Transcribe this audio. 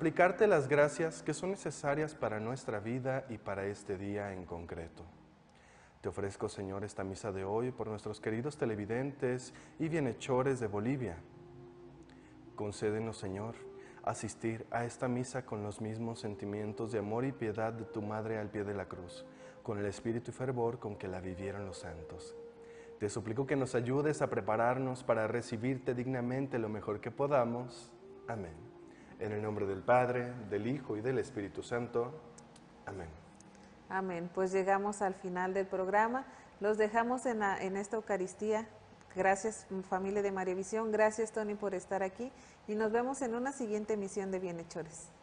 suplicarte las gracias que son necesarias para nuestra vida y para este día en concreto. Te ofrezco, Señor, esta misa de hoy por nuestros queridos televidentes y bienhechores de Bolivia. Concédenos, Señor, asistir a esta misa con los mismos sentimientos de amor y piedad de tu Madre al pie de la cruz, con el espíritu y fervor con que la vivieron los santos. Te suplico que nos ayudes a prepararnos para recibirte dignamente lo mejor que podamos. Amén. En el nombre del Padre, del Hijo y del Espíritu Santo. Amén. Amén. Pues llegamos al final del programa. Los dejamos en esta Eucaristía. Gracias, familia de María Visión. Gracias, Tony, por estar aquí. Y nos vemos en una siguiente emisión de Bienhechores.